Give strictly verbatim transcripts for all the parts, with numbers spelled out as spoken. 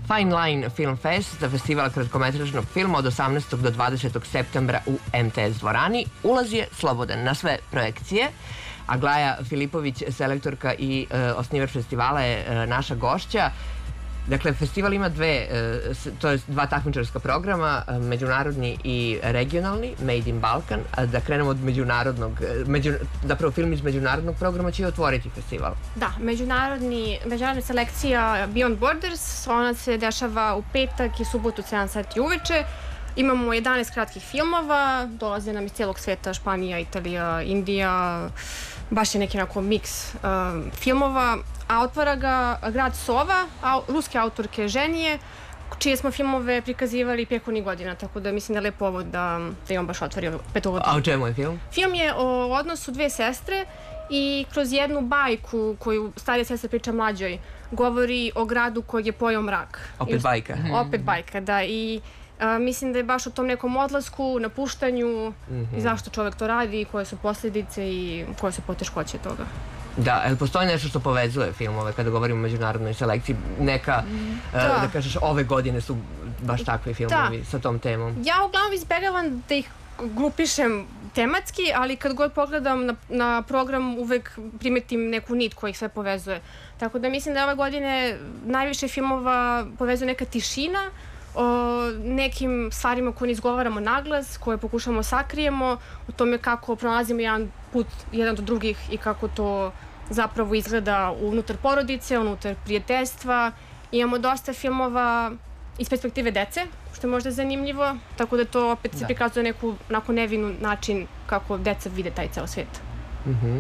Fine Line Film Fest, festival kratkometražnog filma od osamnaestog do dvadesetog septembra u M T S dvorani. Ulaz je slobodan na sve projekcije. Aglaja Filipović, selektorka i e, osnivač festivala, je e, naša gošća. Dakle, festival ima dve, to je dva takmičarska programa, međunarodni i regionalni, Made in Balkan. Da krenemo od međunarodnog, među, zapravo film iz međunarodnog programa će otvoriti festival. Da, međunarodni, međunarodna selekcija Beyond Borders, ona se dešava u petak i subotu sedam sati uveče. Imamo jedanaest kratkih filmova, dolaze nam iz cijelog sveta, Španija, Italija, Indija, baš je neki onako miks um, filmova, a otvara ga grad Sova, a, ruske autorke Ženije, čije smo filmove prikazivali pjekovnih godina, tako da mislim da je lep povod da, da imam baš otvorio petogodinu. A o čemu je film? Film je o odnosu dve sestre i kroz jednu bajku koju starija sestra priča mlađoj, govori o gradu kojeg je pojeo mrak. Opet I, bajka. Opet bajka, da. I a, mislim da je baš o tom nekom odlasku, napuštanju, mm-hmm. i zašto čovjek to radi, koje su posljedice i koje su poteškoće toga. Da, ali postoji nešto što povezuje filmove kada govorimo o međunarodnoj selekciji? Neka, da, uh, da kažeš, ove godine su baš takvi filmovi da. Sa tom temom. Ja uglavnom izbegavam da ih grupišem tematski, ali kad god pogledam na, na program uvek primetim neku nit koja ih sve povezuje. Tako da mislim da ove godine najviše filmova povezuje neka tišina, o nekim stvarima koje ne izgovaramo naglas, koje pokušamo sakrijemo, o tome kako pronalazimo jedan put jedan do drugih i kako to zapravo izgleda unutar porodice, unutar prijateljstva. Imamo dosta filmova iz perspektive dece, što je možda zanimljivo, tako da to opet se prikazuje neku onako nevinu način kako deca vide taj ceo svijet. Mhm.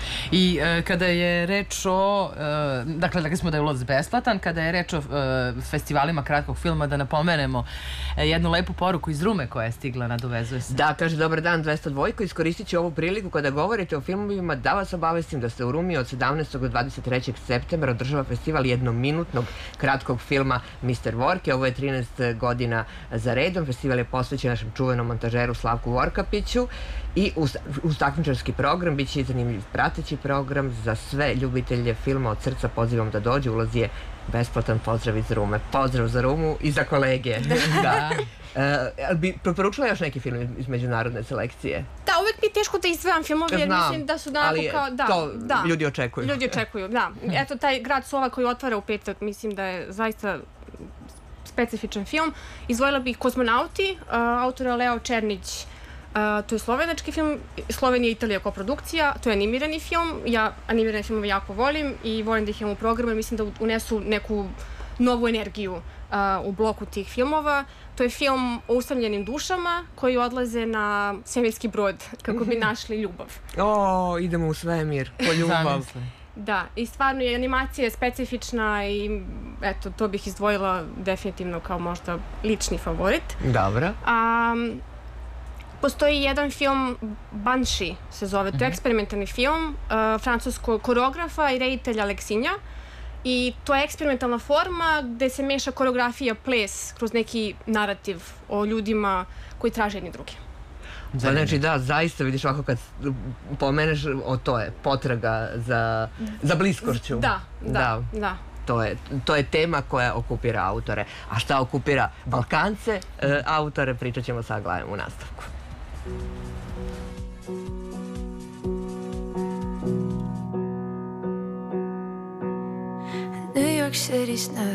I e, kada je reč o, e, dakle, rekli smo da je ulaz besplatan, kada je reč o e, festivalima kratkog filma, da napomenemo e, jednu lepu poruku iz Rume koja je stigla, nadovezuje se. Da, kaže, dobar dan, dvesta dva, iskoristit ću ovu priliku kada govorite o filmovima da vas obavestim da se u Rumi od sedamnaestog do dvadeset trećeg septembra održava festival jednominutnog kratkog filma mister Vorke. Ovo je trinaest godina za redom. Festival je posvećen našem čuvenom montažeru Slavku Vorkapiću i uz, uz takmičarski program bit će i zanimljiv prateći program za sve ljubitelje filma. Od srca pozivam da dođe, ulaz je besplatan. Pozdrav iz Rume. Pozdrav za Rumu i za kolege. Da. Uh, bi preporučila još neki film iz međunarodne selekcije? Da, uvek mi je teško da izdvajam filmove jer Znam, mislim da su onako kao... Da, to da, ljudi očekuju. Ljudi očekuju, da. Eto, taj grad Sova koji otvara u petak, mislim da je zaista specifičan film. Izdvojila bih Kozmonauti, uh, autora Leo Černić. Uh, to je slovenački film, Slovenija i Italija koprodukcija, to je animirani film. Ja animirane filmove jako volim i volim da ih imam u programu jer mislim da unesu neku novu energiju uh, u bloku tih filmova. To je film o usamljenim dušama koji odlaze na svemirski brod kako bi našli ljubav. O, idemo u svemir, po ljubav. Da, i stvarno je animacija specifična i eto, to bih izdvojila definitivno kao možda lični favorit. Dobro. Um, Postoji jedan film, Banshee se zove, to je eksperimentalni film uh, francuskog koreografa i reditelja Aleksinja. I to je eksperimentalna forma gde se meša koreografija, ples kroz neki narativ o ljudima koji traže jedni drugi. Znači da, zaista vidiš ovako kad pomeneš, o to je potraga za, za bliskošću. Da, da, da. da. To je, to je tema koja okupira autore. A šta okupira Balkance, e, autore, pričat ćemo sa Aglajom u nastavku. New York City's never